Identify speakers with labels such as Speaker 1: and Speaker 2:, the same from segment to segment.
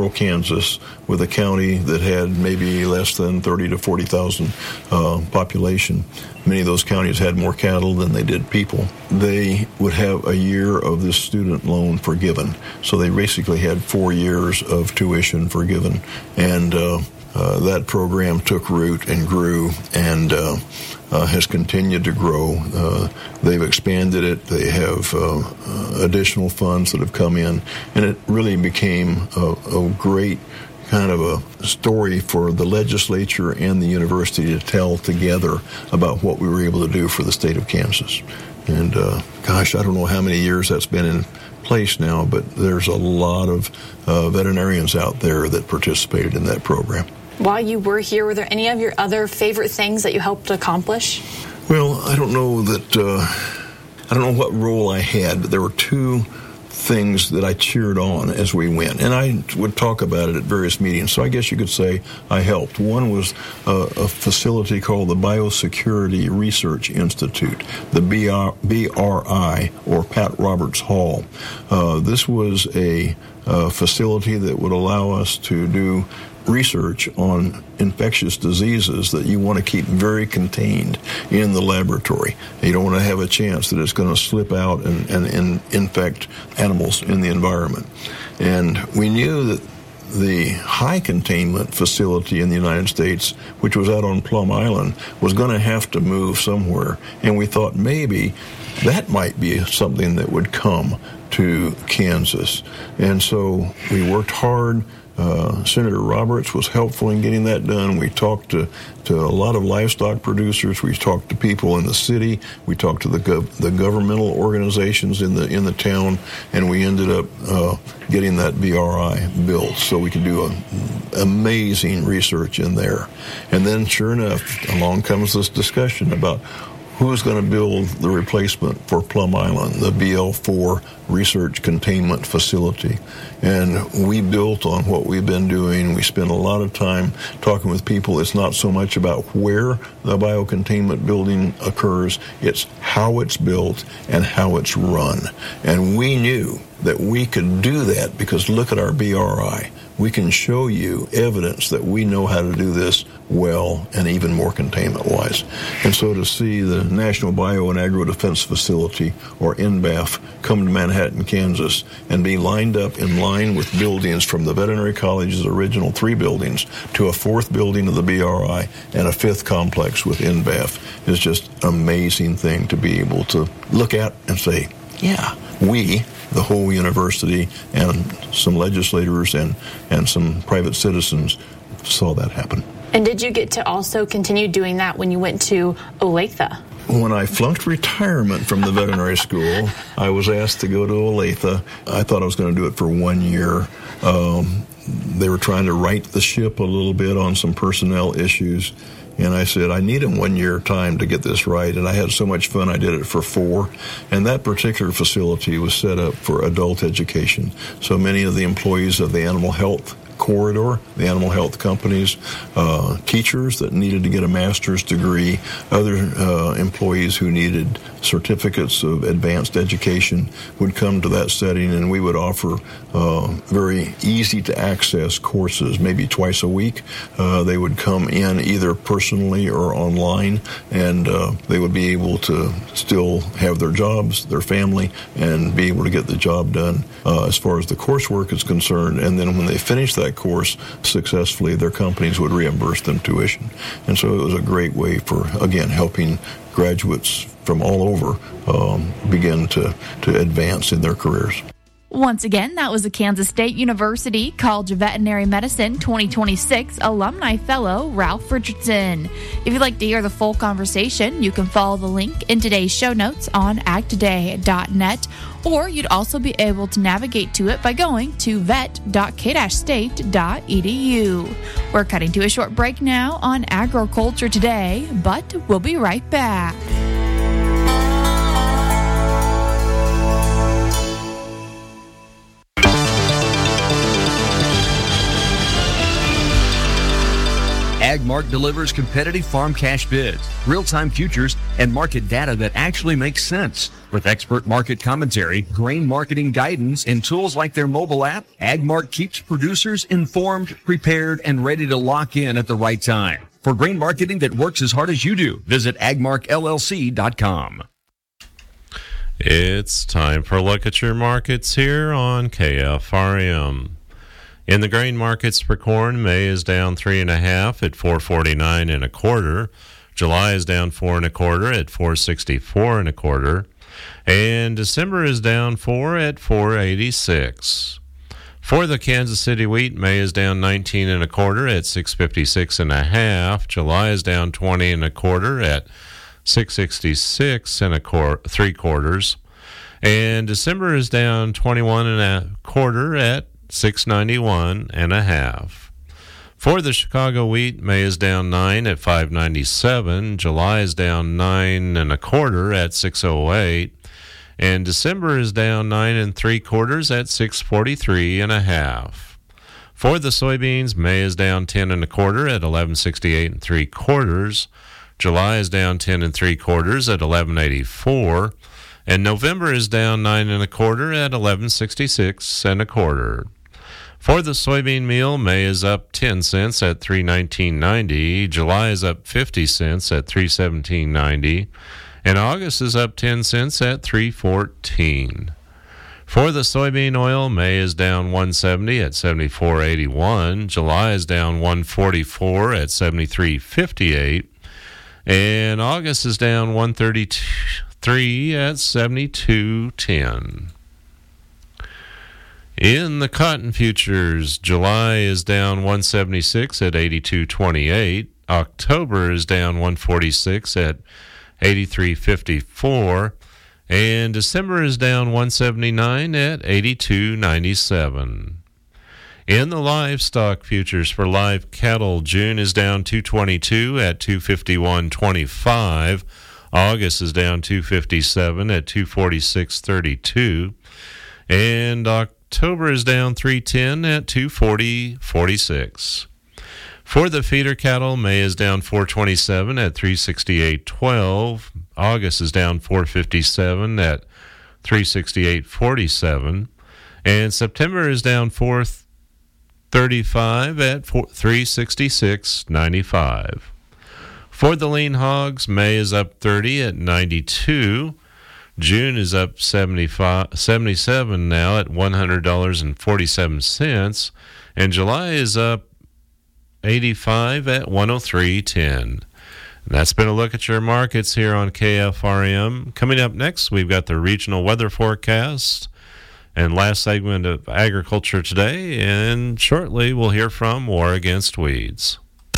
Speaker 1: rural Kansas with a county that had maybe less than 30 to 40,000 population. Many of those counties had more cattle than they did people. They would have a year of this student loan forgiven. So they basically had 4 years of tuition forgiven. And that program took root and grew and has continued to grow. They've expanded it. They have additional funds that have come in. And it really became a great kind of a story for the legislature and the university to tell together about what we were able to do for the state of Kansas. And gosh, I don't know how many years that's been in place now, but there's a lot of veterinarians out there that participated in that program.
Speaker 2: While you were here, were there any of your other favorite things that you helped accomplish?
Speaker 1: Well, I don't know what role I had, but there were two things that I cheered on as we went, and I would talk about it at various meetings, so I guess you could say I helped. One was a facility called the Biosecurity Research Institute, the BRI, or Pat Roberts Hall. This was a facility that would allow us to do research on infectious diseases that you want to keep very contained in the laboratory. You don't want to have a chance that it's going to slip out and infect animals in the environment. And we knew that the high containment facility in the United States, which was out on Plum Island, was going to have to move somewhere. And we thought maybe that might be something that would come to Kansas. And so we worked hard. Senator Roberts was helpful in getting that done. We talked to a lot of livestock producers. We talked to people in the city. We talked to the governmental organizations in the town, and we ended up getting that BRI built so we could do amazing research in there. And then, sure enough, along comes this discussion about who's going to build the replacement for Plum Island, the BL4 Research Containment Facility. And we built on what we've been doing. We spent a lot of time talking with people. It's not so much about where the biocontainment building occurs, it's how it's built and how it's run. And we knew that we could do that because look at our BRI. We can show you evidence that we know how to do this well and even more containment-wise. And so to see the National Bio and Agro Defense Facility, or NBAF, come to Manhattan, Kansas, and be lined up in line with buildings from the Veterinary College's original 3 buildings to a 4th building of the BRI and a 5th complex with NBAF is just an amazing thing to be able to look at and say, yeah, we, the whole university, and some legislators and some private citizens saw that happen.
Speaker 2: And did you get to also continue doing that when you went to Olathe?
Speaker 1: When I flunked retirement from the veterinary school, I was asked to go to Olathe. I thought I was going to do it for 1 year. They were trying to right the ship a little bit on some personnel issues. And I said, I need a 1 year time to get this right. And I had so much fun, I did it for 4. And that particular facility was set up for adult education. So many of the employees of the animal health corridor, the animal health companies, teachers that needed to get a master's degree, other employees who needed certificates of advanced education would come to that setting, and we would offer very easy to access courses, maybe twice a week. They would come in either personally or online, and they would be able to still have their jobs, their family, and be able to get the job done as far as the coursework is concerned. And then when they finished that course successfully, their companies would reimburse them tuition. And so it was a great way for, again, helping graduates from all over begin to advance in their careers.
Speaker 3: Once again, that was the Kansas State University College of Veterinary Medicine 2026 Alumni Fellow Ralph Richardson. If you'd like to hear the full conversation, you can follow the link in today's show notes on agtoday.net, or you'd also be able to navigate to it by going to vet.k-state.edu. We're cutting to a short break now on Agriculture Today, but we'll be right back.
Speaker 4: AgMark delivers competitive farm cash bids, real-time futures, and market data that actually makes sense. With expert market commentary, grain marketing guidance, and tools like their mobile app, AgMark keeps producers informed, prepared, and ready to lock in at the right time. For grain marketing that works as hard as you do, visit agmarkllc.com.
Speaker 5: It's time for a look at your markets here on KFRM. In the grain markets for corn, May is down 3.5 at 449 1/4. July is down 4 1/4 at 464 1/4, and December is down 4 at 486. For the Kansas City wheat, May is down 19 1/4 at 656 1/2. July is down 20 1/4 at 666 3/4, and December is down 21 1/4 at 691 1/2. For the Chicago wheat, May is down 9 at 597. July is down 9 1/4 at 608, and December is down 9 3/4 at 643 1/2. For the soybeans, May is down 10 1/4 at 1168 3/4. July is down 10 3/4 at 1184, and November is down 9 1/4 at 1166 1/4. For the soybean meal, May is up 10 cents at 319.90, July is up 50 cents at 317.90, and August is up 10 cents at 314. For the soybean oil, May is down 170 at 74.81, July is down 144 at 73.58, and August is down 133 at 72.10. In the cotton futures, July is down 176 at 82.28. October is down 146 at 83.54. And December is down 179 at 82.97. In the livestock futures for live cattle, June is down 222 at 251.25. August is down 257 at 246.32. And October is down 310 at 240.46. For the feeder cattle, May is down 427 at 368.12. August is down 457 at 368.47. And September is down 435 at 366.95. For the lean hogs, May is up 30 at 92. June is up 77 now at $100.47. And July is up 85 at 103.10. That's been a look at your markets here on KFRM. Coming up next, we've got the regional weather forecast and last segment of Agriculture Today, and shortly we'll hear from War Against Weeds.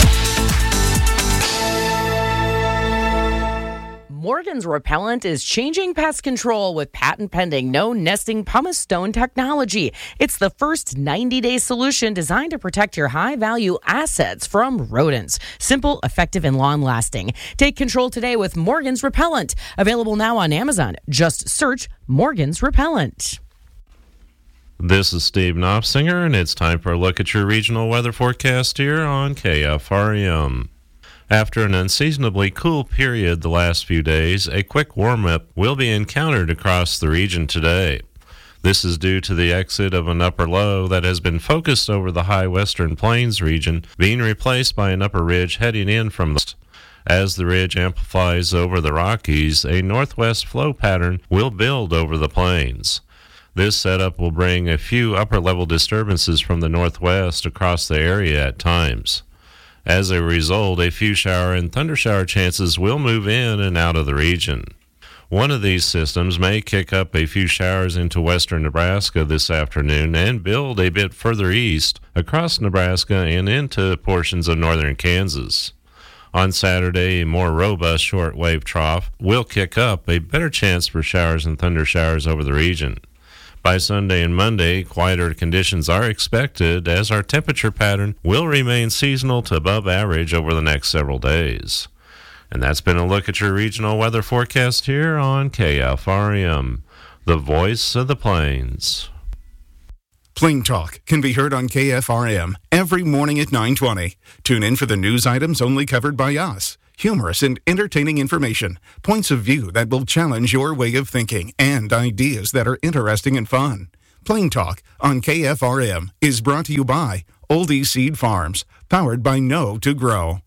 Speaker 6: Morgan's Repellent is changing pest control with patent-pending no-nesting pumice stone technology. It's the first 90-day solution designed to protect your high-value assets from rodents. Simple, effective, and long-lasting. Take control today with Morgan's Repellent. Available now on Amazon. Just search Morgan's Repellent.
Speaker 5: This is Steve Knopfsinger, and it's time for a look at your regional weather forecast here on KFRM. After an unseasonably cool period the last few days, a quick warm-up will be encountered across the region today. This is due to the exit of an upper low that has been focused over the high western plains region, being replaced by an upper ridge heading in from the west. As the ridge amplifies over the Rockies, a northwest flow pattern will build over the plains. This setup will bring a few upper-level disturbances from the northwest across the area at times. As a result, a few shower and thundershower chances will move in and out of the region. One of these systems may kick up a few showers into western Nebraska this afternoon and build a bit further east across Nebraska and into portions of northern Kansas. On Saturday, a more robust shortwave trough will kick up a better chance for showers and thundershowers over the region. By Sunday and Monday, quieter conditions are expected as our temperature pattern will remain seasonal to above average over the next several days. And that's been a look at your regional weather forecast here on KFRM, the voice of the plains.
Speaker 7: Plain Talk can be heard on KFRM every morning at 9:20. Tune in for the news items only covered by us. Humorous and entertaining information, points of view that will challenge your way of thinking, and ideas that are interesting and fun. Plain Talk on KFRM is brought to you by Oldie Seed Farms, powered by Know to Grow.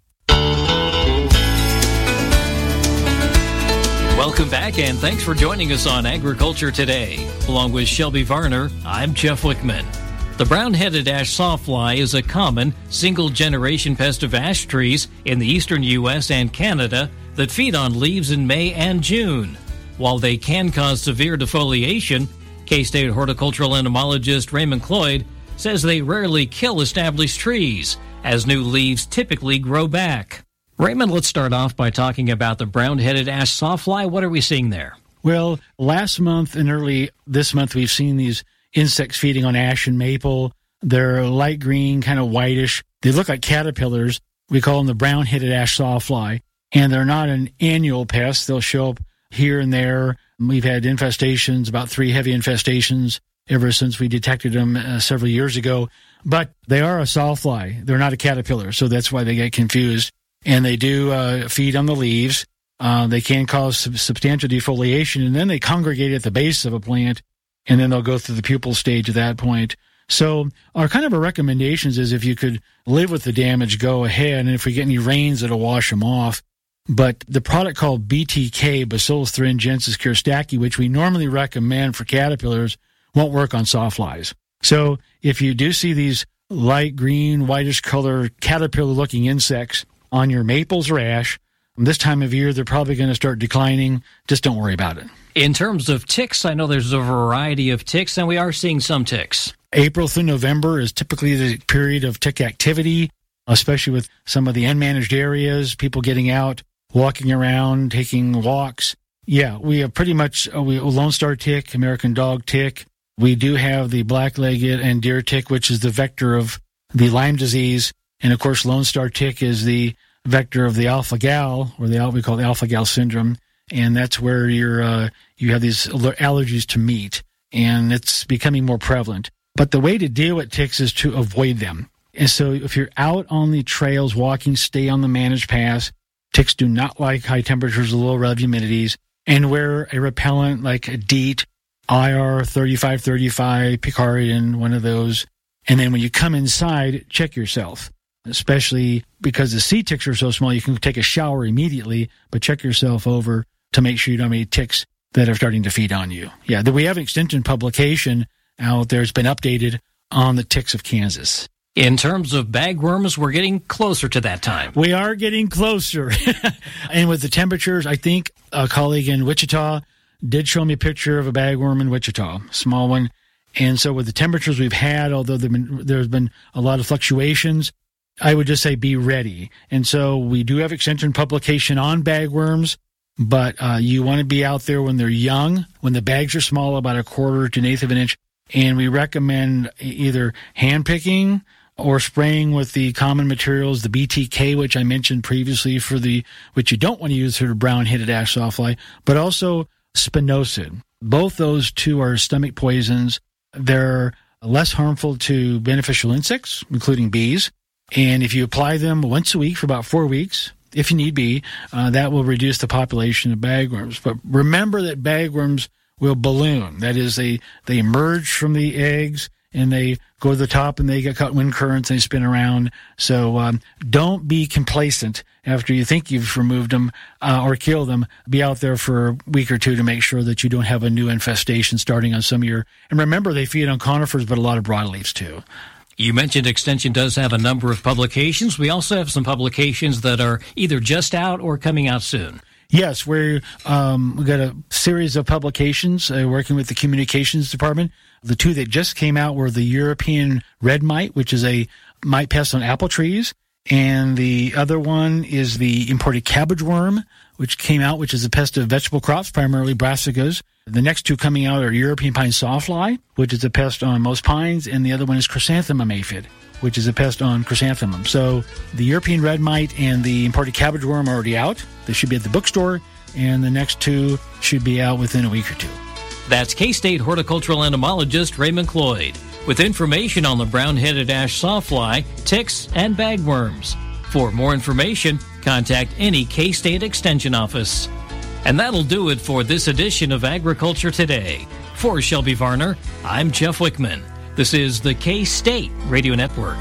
Speaker 8: Welcome back, and thanks for joining us on Agriculture Today. Along with Shelby Varner, I'm Jeff Wickman. The brown-headed ash sawfly is a common single-generation pest of ash trees in the eastern U.S. and Canada that feed on leaves in May and June. While they can cause severe defoliation, K-State horticultural entomologist Raymond Cloyd says they rarely kill established trees, as new leaves typically grow back. Raymond, let's start off by talking about the brown-headed ash sawfly. What are we seeing there?
Speaker 9: Well, last month and early this month, we've seen these insects feeding on ash and maple. They're light green, kind of whitish. They look like caterpillars. We call them the brown-headed ash sawfly. And they're not an annual pest. They'll show up here and there. We've had infestations, about 3 heavy infestations, ever since we detected them several years ago. But they are a sawfly. They're not a caterpillar, so that's why they get confused. And they do feed on the leaves. They can cause substantial defoliation, and then they congregate at the base of a plant, and then they'll go through the pupal stage at that point. So our kind of our recommendations is if you could live with the damage, go ahead, and if we get any rains, it'll wash them off. But the product called BTK, Bacillus thuringiensis kirstaki, which we normally recommend for caterpillars, won't work on sawflies. So if you do see these light green, whitish color caterpillar-looking insects on your maples or ash, this time of year, they're probably going to start declining. Just don't worry about it.
Speaker 8: In terms of ticks, I know there's a variety of ticks, and we are seeing some ticks.
Speaker 9: April through November is typically the period of tick activity, especially with some of the unmanaged areas, people getting out, walking around, taking walks. Yeah, we have pretty much Lone Star tick, American dog tick. We do have the black-legged and deer tick, which is the vector of the Lyme disease. And, of course, Lone Star tick is the vector of the alpha-gal, or we call it the alpha-gal syndrome, and that's where you have these allergies to meat, and it's becoming more prevalent. But the way to deal with ticks is to avoid them. And so if you're out on the trails walking, stay on the managed paths. Ticks do not like high temperatures or low relative humidities, and wear a repellent like a DEET, IR 3535, Picaridin, one of those. And then when you come inside, check yourself. Especially because the sea ticks are so small, you can take a shower immediately, but check yourself over to make sure you don't have any ticks that are starting to feed on you. Yeah, we have an extension publication out there. It's been updated on the ticks of Kansas.
Speaker 8: In terms of bagworms, we're getting closer to that time.
Speaker 9: We are getting closer. And with the temperatures, I think a colleague in Wichita did show me a picture of a bagworm in Wichita, small one. And so with the temperatures we've had, although there's been a lot of fluctuations, I would just say be ready. And so we do have extension publication on bagworms, but you want to be out there when they're young, when the bags are small, about 1/4 to 1/8 of an inch. And we recommend either hand picking or spraying with the common materials, the BTK, which I mentioned previously, which you don't want to use for the brown-headed ash sawfly, but also spinosad. Both those two are stomach poisons. They're less harmful to beneficial insects, including bees. And if you apply them once a week for about 4 weeks, if you need be, that will reduce the population of bagworms. But remember that bagworms will balloon. That is, they emerge from the eggs and they go to the top and they get caught in wind currents and they spin around. So don't be complacent after you think you've removed them or killed them. Be out there for a week or two to make sure that you don't have a new infestation starting on some of your... And remember, they feed on conifers, but a lot of broadleaves too.
Speaker 8: You mentioned Extension does have a number of publications. We also have some publications that are either just out or coming out soon.
Speaker 9: Yes, we've got a series of publications working with the communications department. The two that just came out were the European red mite, which is a mite pest on apple trees, and the other one is the imported cabbage worm, which came out, which is a pest of vegetable crops, primarily brassicas. The next two coming out are European pine sawfly, which is a pest on most pines, and the other one is chrysanthemum aphid, which is a pest on chrysanthemum. So the European red mite and the imported cabbage worm are already out. They should be at the bookstore, and the next two should be out within a week or two.
Speaker 8: That's K-State horticultural entomologist Raymond Cloyd. with information on the brown-headed ash sawfly, ticks, and bagworms. For more information, contact any K-State Extension office. And that'll do it for this edition of Agriculture Today. For Shelby Varner, I'm Jeff Wickman. This is the K-State Radio Network.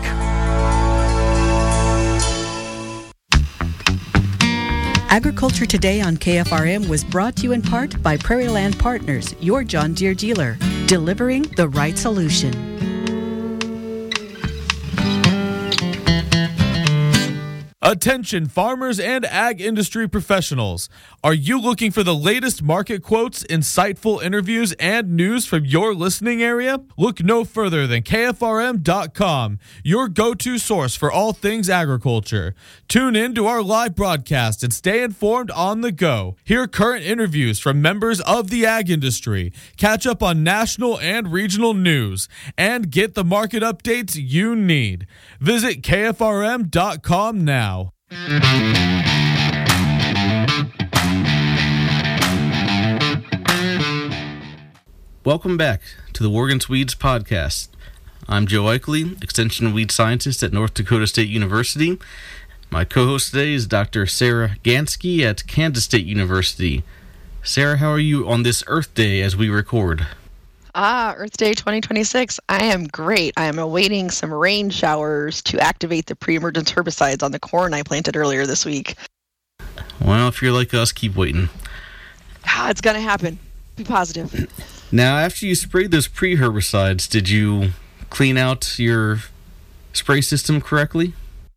Speaker 10: Agriculture Today on KFRM was brought to you in part by Prairie Land Partners, your John Deere dealer, delivering the right solution.
Speaker 11: Attention farmers and ag industry professionals. Are you looking for the latest market quotes, insightful interviews, and news from your listening area? Look no further than KFRM.com, your go-to source for all things agriculture. Tune in to our live broadcast and stay informed on the go. Hear current interviews from members of the ag industry, catch up on national and regional news, and get the market updates you need. Visit KFRM.com now.
Speaker 12: Welcome back to the Oregon's Weeds podcast. I'm Joe Eichley, Extension Weed Scientist at North Dakota State University. My co-host today is Dr. Sarah Gansky at Kansas State University. Sarah, how are you on this Earth Day as we record?
Speaker 13: Earth Day 2026. I am great. I am awaiting some rain showers to activate the pre-emergence herbicides on the corn I planted earlier this week.
Speaker 12: Well, if you're like us, keep waiting.
Speaker 13: It's going to happen. Be positive.
Speaker 12: Now, after you sprayed those pre-herbicides, did you clean out your spray system correctly?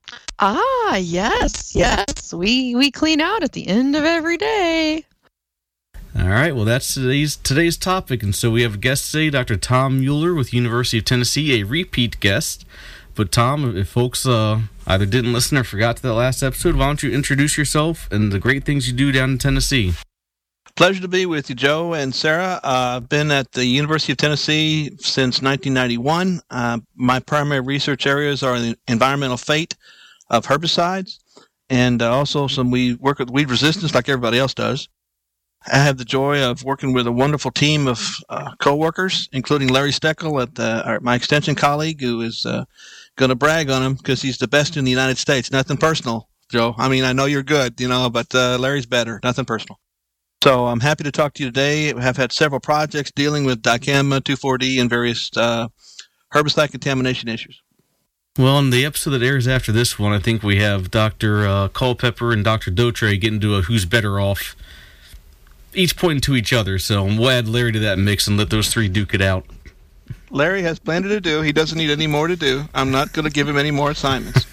Speaker 13: Yes. We clean out at the end of every day.
Speaker 12: All right, well, that's today's topic, and so we have a guest today, Dr. Tom Mueller with University of Tennessee, a repeat guest. But Tom, if folks either didn't listen or forgot to that last episode, why don't you introduce yourself and the great things you do down in Tennessee?
Speaker 14: Pleasure to be with you, Joe and Sarah. I've been at the University of Tennessee since 1991. My primary research areas are the environmental fate of herbicides, and also we work with weed resistance like everybody else does. I have the joy of working with a wonderful team of co-workers, including Larry Steckel, my extension colleague, who is going to brag on him because he's the best in the United States. Nothing personal, Joe. I mean, I know you're good, but Larry's better. Nothing personal. So I'm happy to talk to you today. I have had several projects dealing with dicamba, 2,4-D, and various herbicide contamination issues.
Speaker 12: Well, in the episode that airs after this one, I think we have Dr. Culpepper and Dr. Dautre getting into a who's better off, each pointing to each other. So we'll add Larry to that mix and let those three duke it out.
Speaker 14: Larry has plenty to do. He doesn't need any more to do. I'm not going to give him any more assignments.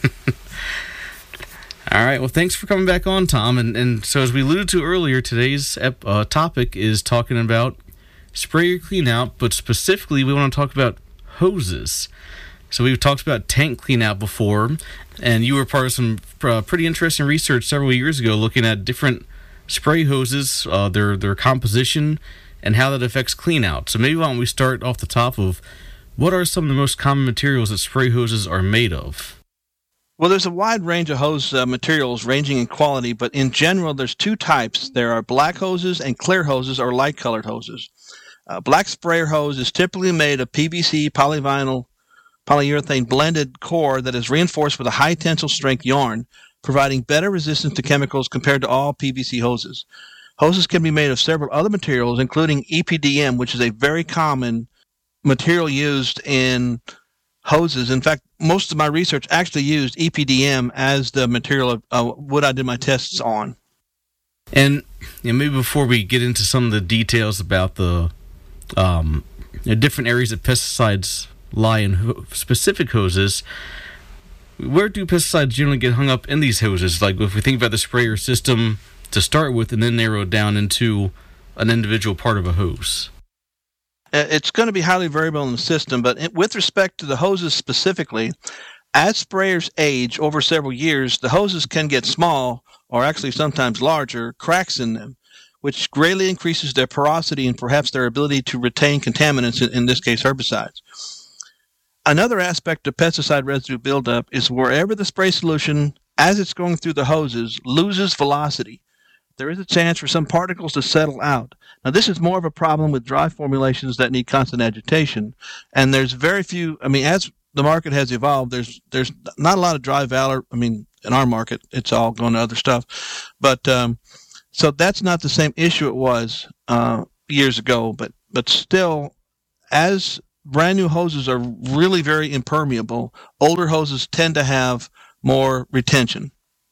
Speaker 12: All right. Well, thanks for coming back on, Tom. And so as we alluded to earlier, today's topic is talking about spray or clean out, but specifically we want to talk about hoses. So we've talked about tank clean out before, and you were part of some pretty interesting research several years ago looking at different spray hoses, their composition, and how that affects clean out. So maybe why don't we start off the top of what are some of the most common materials that spray hoses are made of?
Speaker 14: Well, there's a wide range of hose materials ranging in quality, but in general, there's two types. There are black hoses and clear hoses or light-colored hoses. Black sprayer hose is typically made of PVC, polyvinyl, polyurethane blended core that is reinforced with a high tensile strength yarn, providing better resistance to chemicals compared to all PVC hoses. Hoses can be made of several other materials, including EPDM, which is a very common material used in hoses. In fact, most of my research actually used EPDM as the material of what I did my tests on.
Speaker 12: And maybe before we get into some of the details about the different areas that pesticides lie in specific hoses, where do pesticides generally get hung up in these hoses? Like if we think about the sprayer system to start with and then narrow it down into an individual part of a hose.
Speaker 14: It's going to be highly variable in the system, but with respect to the hoses specifically, as sprayers age over several years, the hoses can get small, or actually sometimes larger, cracks in them, which greatly increases their porosity and perhaps their ability to retain contaminants, in this case herbicides. Another aspect of pesticide residue buildup is wherever the spray solution, as it's going through the hoses, loses velocity. there is a chance for some particles to settle out. Now, this is more of a problem with dry formulations that need constant agitation, and there's very few. I mean, as the market has evolved, there's not a lot of dry valor. I mean, in our market, it's all going to other stuff, but so that's not the same issue it was years ago. But still, as brand new hoses are really very impermeable, older hoses tend to have more retention.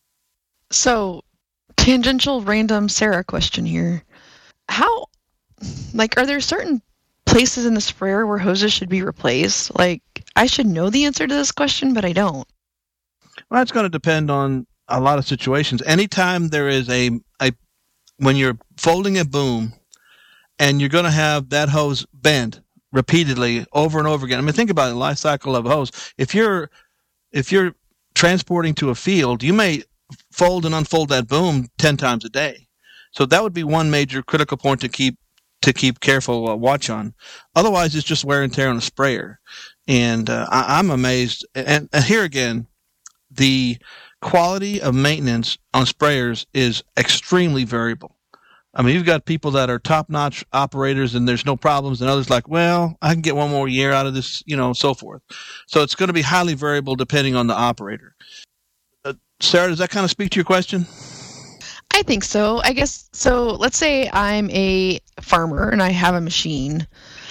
Speaker 13: So, tangential random Sarah question here. Are there certain places in the sprayer where hoses should be replaced? I should know the answer to this question, but I don't.
Speaker 14: Well, it's going to depend on a lot of situations. Anytime there is when you're folding a boom and you're going to have that hose bend repeatedly over and over again. I mean, think about the life cycle of a hose. If you're transporting to a field, you may fold and unfold that boom 10 times a day. So that would be one major critical point to keep careful watch on. Otherwise, it's just wear and tear on a sprayer. And I'm amazed. And here again, the quality of maintenance on sprayers is extremely variable. I mean, you've got people that are top-notch operators and there's no problems, and others like, well, I can get one more year out of this, so forth. So it's going to be highly variable depending on the operator. Sarah, does that kind of speak to your question?
Speaker 13: I think so. I guess so. Let's say I'm a farmer and I have a machine.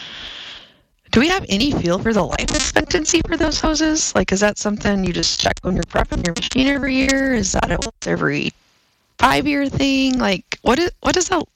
Speaker 13: Do we have any feel for the life expectancy for those hoses? Is that something you just check when you're prepping your machine every year? Is that a once every 5-year thing? What is that?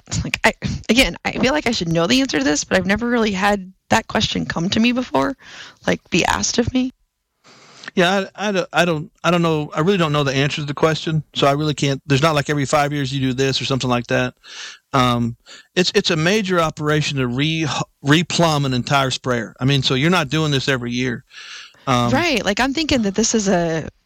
Speaker 13: I feel like I should know the answer to this, but I've never really had that question come to me before, be asked of me.
Speaker 14: Yeah, I don't know. I really don't know the answer to the question, so I really can't. There's not every 5 years you do this or something like that. It's a major operation to replumb an entire sprayer. I mean, so you're not doing this every year.
Speaker 13: Right. I'm thinking that this is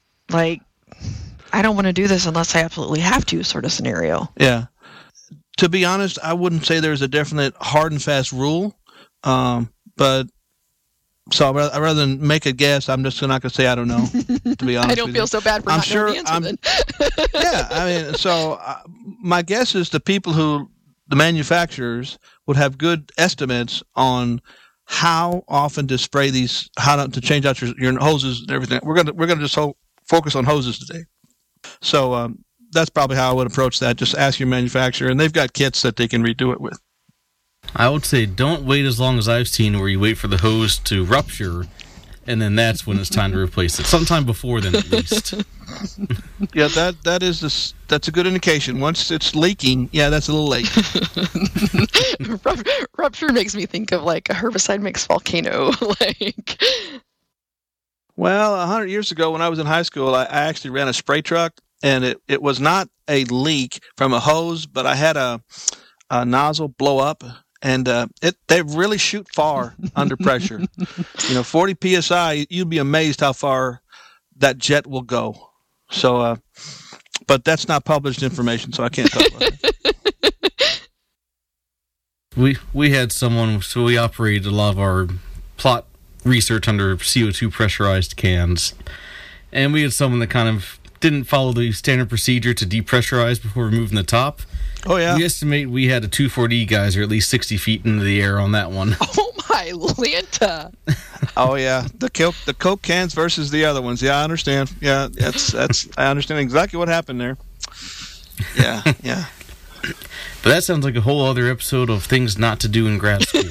Speaker 13: I don't want to do this unless I absolutely have to sort of scenario.
Speaker 14: Yeah. To be honest, I wouldn't say there's a definite hard and fast rule, but so rather than make a guess, I'm just not going to say I don't know, to be honest.
Speaker 13: I don't feel so bad for not knowing the answer then.
Speaker 14: Yeah, I mean, so my guess is the manufacturers would have good estimates on how often to spray these, how to change out your hoses and everything. We're gonna just focus on hoses today. So that's probably how I would approach that. Just ask your manufacturer, and they've got kits that they can redo it with.
Speaker 12: I would say don't wait as long as I've seen where you wait for the hose to rupture, and then that's when it's time to replace it. Sometime before then, at least.
Speaker 14: Yeah, that's a good indication. Once it's leaking, yeah, that's a little late.
Speaker 13: Rupture makes me think of a herbicide mix volcano.
Speaker 14: Well, 100 years ago when I was in high school, I actually ran a spray truck, and it was not a leak from a hose, but I had a nozzle blow up, and they really shoot far under pressure. 40 psi, you'd be amazed how far that jet will go. So, but that's not published information, so I can't talk about it.
Speaker 12: We had someone, so we operated a lot of our plot research under CO2 pressurized cans, and we had someone that kind of didn't follow the standard procedure to depressurize before removing the top.
Speaker 14: Oh yeah,
Speaker 12: we estimate we had a 240 geyser at least 60 feet into the air on that one.
Speaker 13: Oh my Lanta!
Speaker 14: Oh yeah, the Coke cans versus the other ones. Yeah, I understand. Yeah, that's I understand exactly what happened there. Yeah.
Speaker 12: But that sounds like a whole other episode of things not to do in grad school.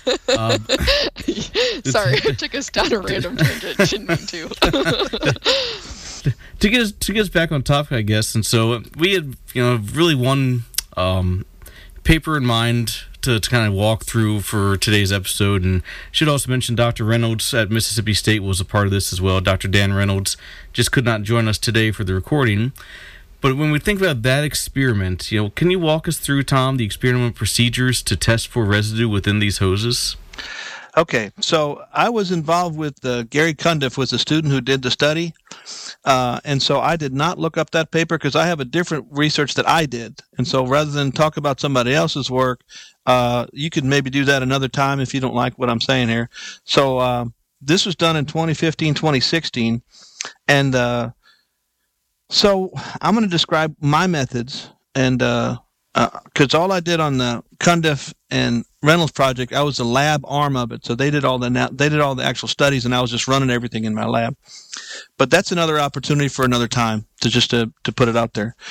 Speaker 13: Sorry, I took us down a random tangent. Didn't mean to.
Speaker 12: To get us back on topic, I guess, and so we had really one paper in mind to kind of walk through for today's episode, and should also mention Dr. Reynolds at Mississippi State was a part of this as well. Dr. Dan Reynolds just could not join us today for the recording. But when we think about that experiment, can you walk us through, Tom, the experimental procedures to test for residue within these hoses?
Speaker 14: Okay, so I was involved with Gary Cundiff, was a student who did the study, and so I did not look up that paper because I have a different research that I did. And so rather than talk about somebody else's work, you could maybe do that another time if you don't like what I'm saying here. So this was done in 2015, 2016, and so I'm going to describe my methods and because all I did on the Cundiff and Reynolds project, I was the lab arm of it. So they did all the actual studies, and I was just running everything in my lab. But that's another opportunity for another time to put it out there.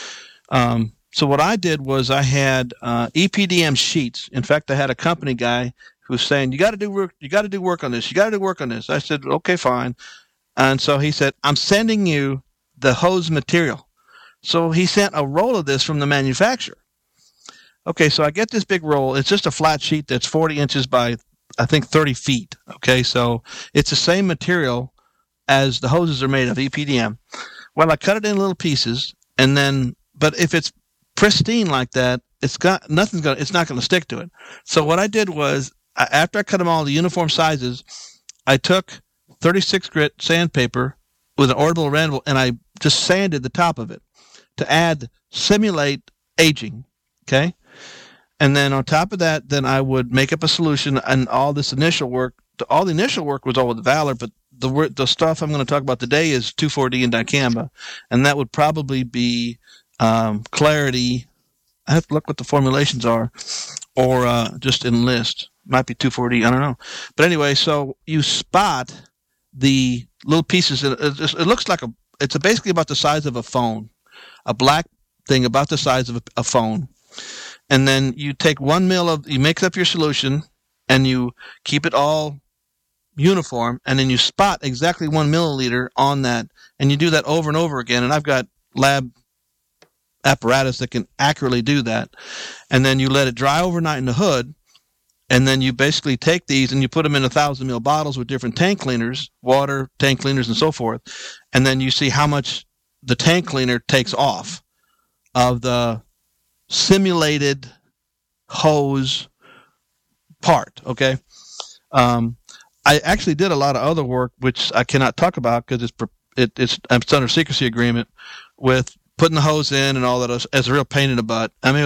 Speaker 14: So what I did was I had EPDM sheets. In fact, I had a company guy who was saying, "You got to do work. You got to do work on this. You got to do work on this." I said, "Okay, fine." And so he said, "I'm sending you the hose material." So he sent a roll of this from the manufacturer. Okay, so I get this big roll. It's just a flat sheet that's 40 inches by, I think, 30 feet. Okay, so it's the same material as the hoses are made of, EPDM. Well, I cut it in little pieces, and then, but if it's pristine like that, it's not going to stick to it. So what I did was, after I cut them all to uniform sizes, I took 36 grit sandpaper with an orbital randle, and I just sanded the top of it to simulate aging. Okay. And then on top of that, then I would make up a solution, and all the initial work was all with Valor, but the stuff I'm going to talk about today is 2,4-D and dicamba, and that would probably be Clarity. I have to look what the formulations are, or just Enlist. Might be 2,4-D. I don't know. But anyway, so you spot the little pieces. It looks like it's basically about the size of a phone, a black thing about the size of a phone. And then you take 1 ml you mix up your solution, and you keep it all uniform, and then you spot exactly 1 milliliter on that, and you do that over and over again. And I've got lab apparatus that can accurately do that. And then you let it dry overnight in the hood, and then you basically take these and you put them in 1,000 ml bottles with different tank cleaners, water, tank cleaners, and so forth. And then you see how much the tank cleaner takes off of the simulated hose part. Okay. I actually did a lot of other work, which I cannot talk about because it's under secrecy agreement, with putting the hose in and all that. It's a real pain in the butt. I mean,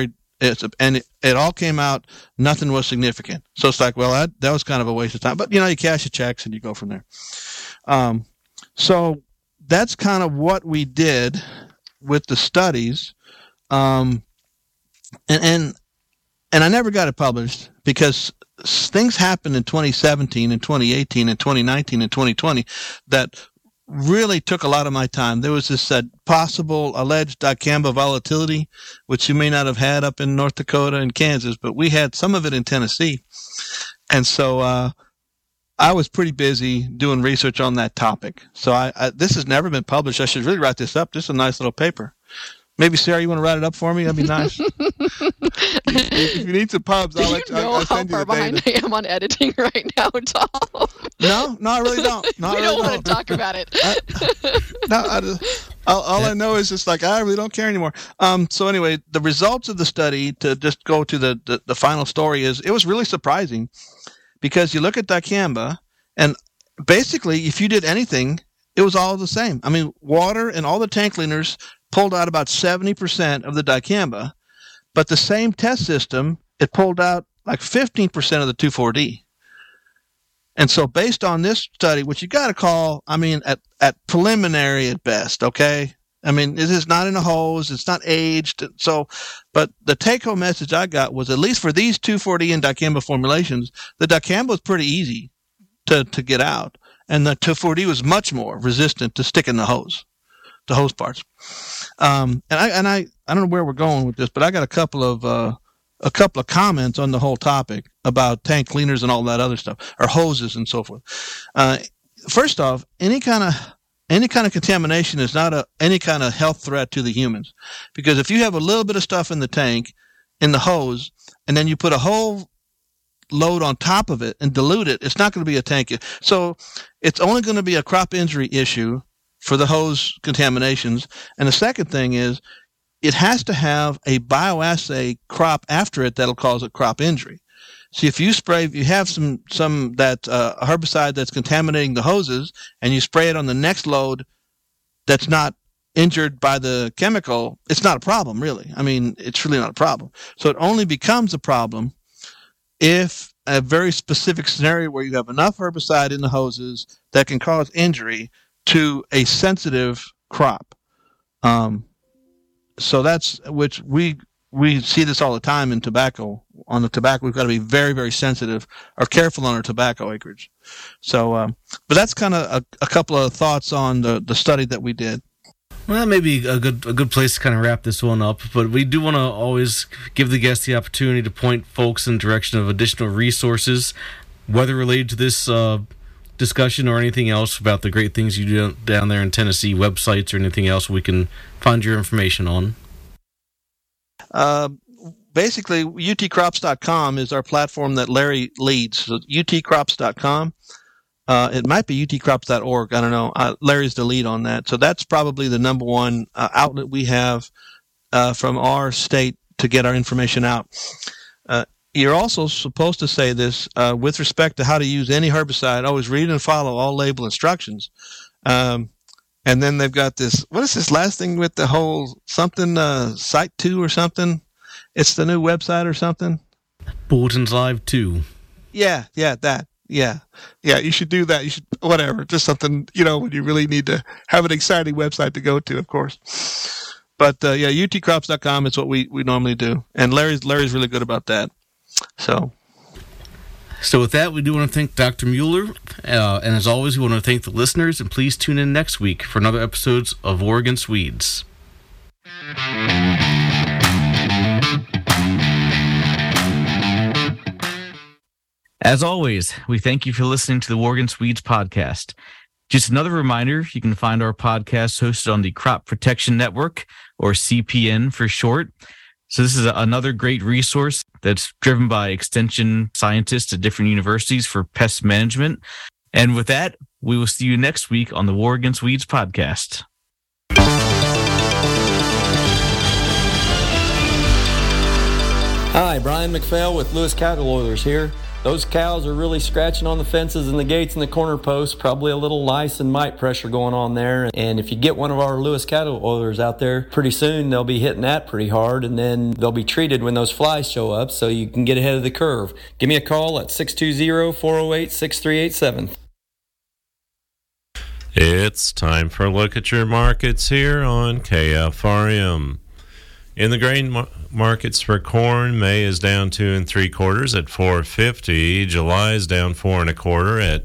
Speaker 14: it all came out, nothing was significant. So it's like, well, that was kind of a waste of time. But, you cash your checks and you go from there. So that's kind of what we did with the studies. And I never got it published because things happened in 2017 and 2018 and 2019 and 2020 that really took a lot of my time. There was this possible alleged dicamba volatility, which you may not have had up in North Dakota and Kansas, but we had some of it in Tennessee. And so I was pretty busy doing research on that topic. So this has never been published. I should really write this up. This is a nice little paper. Maybe, Sarah, you want to write it up for me? That'd be nice. If you need some pubs, I'll send you the data.
Speaker 13: How far behind I am on editing right now, Tom?
Speaker 14: No, I really don't.
Speaker 13: We don't want to talk about it.
Speaker 14: All I know is just like, I really don't care anymore. So anyway, the results of the study, to just go to the final story, is it was really surprising because you look at dicamba, and basically, if you did anything, it was all the same. I mean, water and all the tank cleaners pulled out about 70% of the dicamba, but the same test system, it pulled out like 15% of the 2,4-D. And so based on this study, which you got to call, I mean, at preliminary at best, okay? I mean, this is not in a hose. It's not aged. So, but the take-home message I got was, at least for these 2,4-D and dicamba formulations, the dicamba was pretty easy to get out. And the 2,4-D was much more resistant to sticking the hose parts. And I don't know where we're going with this, but I got a couple of comments on the whole topic about tank cleaners and all that other stuff, or hoses and so forth. First off, any kind of contamination is not any kind of health threat to the humans, because if you have a little bit of stuff in the tank, in the hose, and then you put a whole load on top of it and dilute it, it's not going to be a tank. So it's only going to be a crop injury issue for the hose contaminations. And the second thing is, it has to have a bioassay crop after it that'll cause a crop injury. See, if you have some herbicide that's contaminating the hoses, and you spray it on the next load that's not injured by the chemical, it's not a problem, really. I mean, it's really not a problem. So it only becomes a problem if a very specific scenario where you have enough herbicide in the hoses that can cause injury to a sensitive crop. So that's which we we see this all the time in tobacco. On the tobacco, we've got to be very, very sensitive or careful on our tobacco acreage. So, but that's kind of a couple of thoughts on the study that we did.
Speaker 12: Well, that may be a good place to kind of wrap this one up, but we do want to always give the guests the opportunity to point folks in the direction of additional resources, whether related to this discussion or anything else about the great things you do down there in Tennessee, websites or anything else we can find your information on.
Speaker 14: Basically, utcrops.com is our platform that Larry leads. So utcrops.com. It might be utcrops.org. I don't know. Larry's the lead on that. So that's probably the number one outlet we have from our state to get our information out. You're also supposed to say this with respect to how to use any herbicide. Always read and follow all label instructions. And then they've got this, what is this last thing with the whole something, Site 2 or something? It's the new website or something?
Speaker 12: Bulletins Live 2.
Speaker 14: Yeah, that. Yeah, you should do that. You should, whatever, just something, when you really need to have an exciting website to go to, of course. But, utcrops.com is what we normally do. And Larry's really good about that. So
Speaker 12: with that, we do want to thank Dr. Mueller. And as always, we want to thank the listeners. And please tune in next week for another episode of War Against Weeds.
Speaker 15: As always, we thank you for listening to the War Against Weeds podcast. Just another reminder, you can find our podcast hosted on the Crop Protection Network, or CPN for short. So this is another great resource that's driven by extension scientists at different universities for pest management. And with that, we will see you next week on the War Against Weeds podcast.
Speaker 16: Hi, Brian McPhail with Lewis Cattle Oilers here. Those cows are really scratching on the fences and the gates and the corner posts, probably a little lice and mite pressure going on there. And if you get one of our Lewis Cattle Oilers out there, pretty soon they'll be hitting that pretty hard, and then they'll be treated when those flies show up so you can get ahead of the curve. Give me a call at 620-408-6387.
Speaker 5: It's time for a look at your markets here on KFRM. In the grain markets for corn, May is down 2 3/4 at $4.50. July is down 4 1/4 at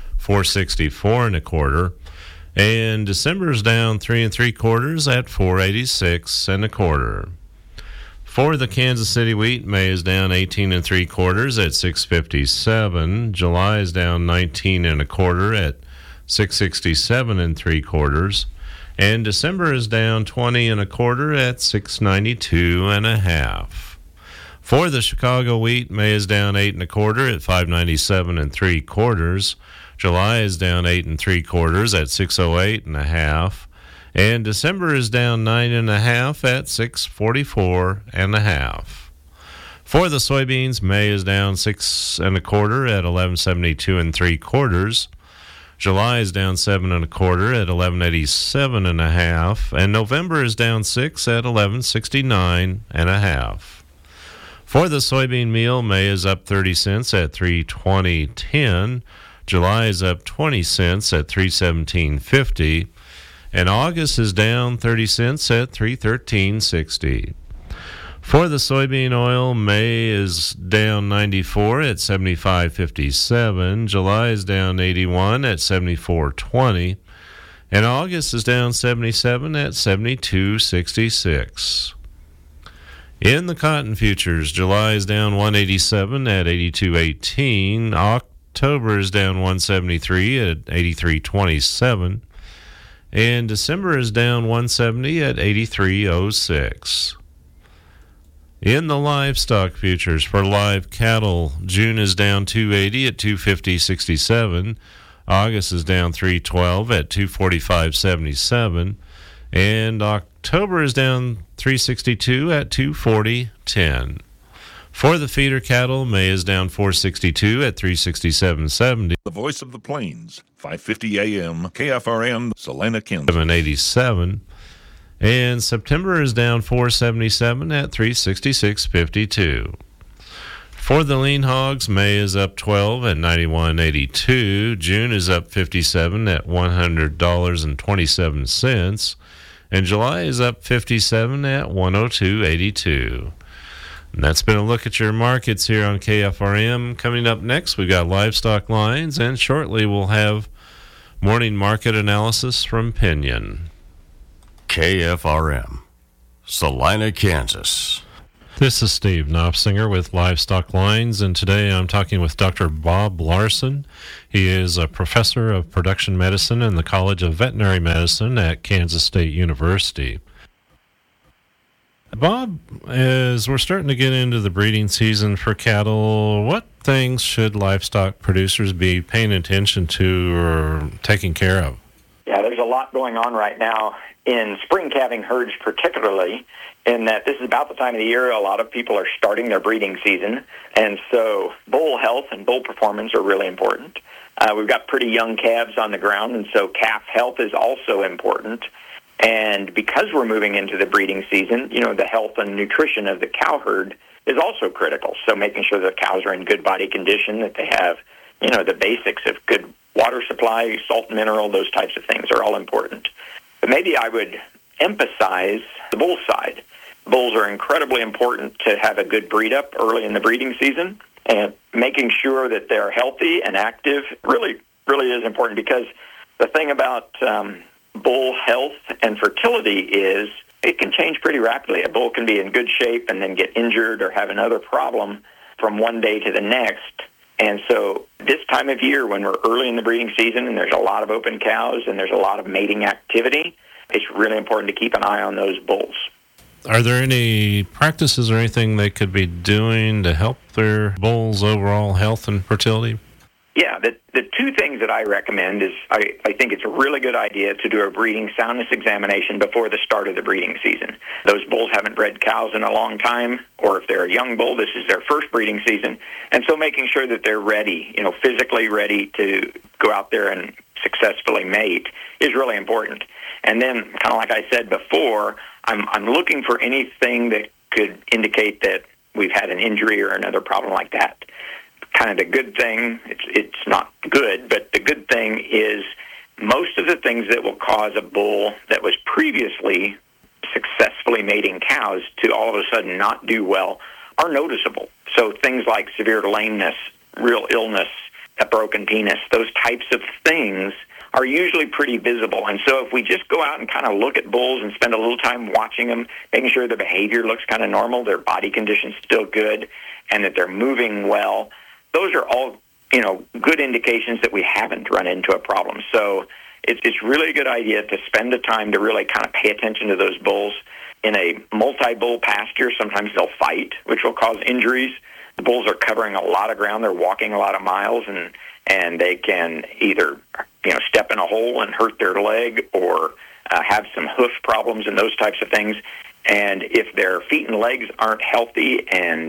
Speaker 5: $4.64 1/4, and December is down 3 3/4 at $4.86 1/4. For the Kansas City wheat, May is down 18 3/4 at $6.57. July is down 19 1/4 at $6.67 3/4. And December is down 20 1/4 at $6.92 1/2. For the Chicago wheat, May is down 8 1/4 at $5.97 3/4. July is down 8 3/4 at $6.08 1/2. And December is down 9 1/2 at $6.44 1/2. For the soybeans, May is down 6 1/4 at $11.72 3/4. July is down 7 1/4 at $11.87 1/2, and November is down 6 at $11.69 1/2. For the soybean meal, May is up 30 cents at $3.20.10. July is up 20 cents at $3.17.50, and August is down 30 cents at $3.13.60. For the soybean oil, May is down 94 at $75.57. July is down 81 at $74.20. And August is down 77 at $72.66. In the cotton futures, July is down 187 at 82.18. October is down 173 at 83.27. And December is down 170 at 83.06. In the livestock futures for live cattle, June is down 280 at 250.67. August is down 312 at 245.77. And October is down 362 at 240.10. For the feeder cattle, May is down 462 at 367.70.
Speaker 17: The Voice of the Plains, 550 AM, KFRM, Salina, Kansas.
Speaker 5: 787. And September is down 477 at 366.52. For the lean hogs, May is up 12 at 91.82. June is up 57 at $100.27. And July is up 57 at 102.82. And that's been a look at your markets here on KFRM. Coming up next, we've got livestock lines, and shortly we'll have morning market analysis from Pinion.
Speaker 18: KFRM, Salina, Kansas.
Speaker 5: This is Steve Knopfsinger with Livestock Lines, and today I'm talking with Dr. Bob Larson. He is a professor of production medicine in the College of Veterinary Medicine at Kansas State University. Bob, as we're starting to get into the breeding season for cattle, what things should livestock producers be paying attention to or taking care of?
Speaker 19: Yeah, there's a lot going on right now in spring calving herds particularly, in that this is about the time of the year a lot of people are starting their breeding season, and so bull health and bull performance are really important. We've got pretty young calves on the ground, and so calf health is also important. And because we're moving into the breeding season, the health and nutrition of the cow herd is also critical. So making sure the cows are in good body condition, that they have, the basics of good water supply, salt, mineral, those types of things are all important. But maybe I would emphasize the bull side. Bulls are incredibly important to have a good breed up early in the breeding season, and making sure that they're healthy and active really, really is important, because the thing about bull health and fertility is it can change pretty rapidly. A bull can be in good shape and then get injured or have another problem from one day to the next. And so this time of year, when we're early in the breeding season and there's a lot of open cows and there's a lot of mating activity, it's really important to keep an eye on those bulls.
Speaker 5: Are there any practices or anything they could be doing to help their bulls' overall health and fertility?
Speaker 19: Yeah, the two things that I recommend is I think it's a really good idea to do a breeding soundness examination before the start of the breeding season. Those bulls haven't bred cows in a long time, or if they're a young bull, this is their first breeding season. And so making sure that they're ready, physically ready to go out there and successfully mate is really important. And then, kind of like I said before, I'm looking for anything that could indicate that we've had an injury or another problem like that. Kind of the good thing, it's not good, but the good thing is most of the things that will cause a bull that was previously successfully mating cows to all of a sudden not do well are noticeable. So things like severe lameness, real illness, a broken penis, those types of things are usually pretty visible. And so if we just go out and kind of look at bulls and spend a little time watching them, making sure their behavior looks kind of normal, their body condition's still good, and that they're moving well, those are all, good indications that we haven't run into a problem. So it's really a good idea to spend the time to really kind of pay attention to those bulls. In a multi-bull pasture, sometimes they'll fight, which will cause injuries. The bulls are covering a lot of ground. They're walking a lot of miles, and they can either, step in a hole and hurt their leg or have some hoof problems and those types of things. And if their feet and legs aren't healthy and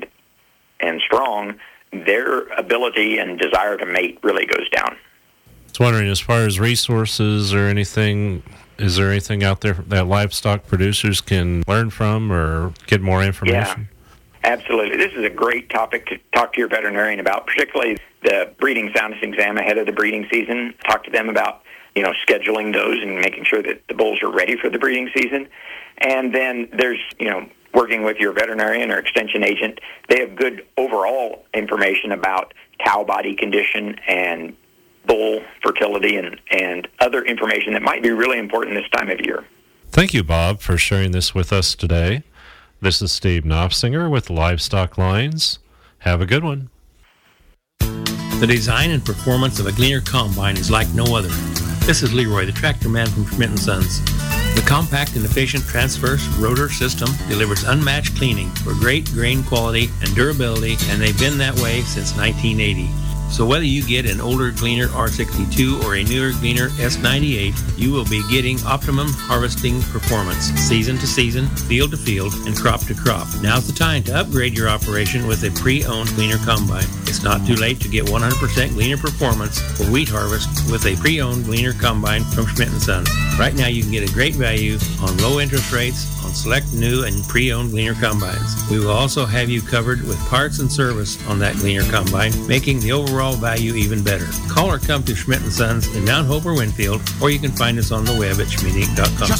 Speaker 19: strong, their ability and desire to mate really goes down.
Speaker 5: I was wondering, as far as resources or anything, is there anything out there that livestock producers can learn from or get more information?
Speaker 19: Yeah, absolutely. This is a great topic to talk to your veterinarian about, particularly the breeding soundness exam ahead of the breeding season. Talk to them about, scheduling those and making sure that the bulls are ready for the breeding season. And then there's, working with your veterinarian or extension agent, they have good overall information about cow body condition and bull fertility and other information that might be really important this time of year.
Speaker 5: Thank you, Bob, for sharing this with us today. This is Steve Knopfsinger with Livestock Lines. Have a good one.
Speaker 20: The design and performance of a Gleaner Combine is like no other. This is Leroy, the tractor man from Schmidt & Sons. The compact and efficient transverse rotor system delivers unmatched cleaning for great grain quality and durability, and they've been that way since 1980. So whether you get an older Gleaner R62 or a newer Gleaner S98, you will be getting optimum harvesting performance, season to season, field to field, and crop to crop. Now's the time to upgrade your operation with a pre-owned Gleaner Combine. It's not too late to get 100% Gleaner performance for wheat harvest with a pre-owned Gleaner Combine from Schmidt & Sons. Right now you can get a great value on low interest rates on select new and pre-owned Gleaner Combines. We will also have you covered with parts and service on that Gleaner Combine, making the overall value even better. Call or come to Schmidt & Sons in Mount Hope or Winfield, or you can find us on the web at schmidinc.com.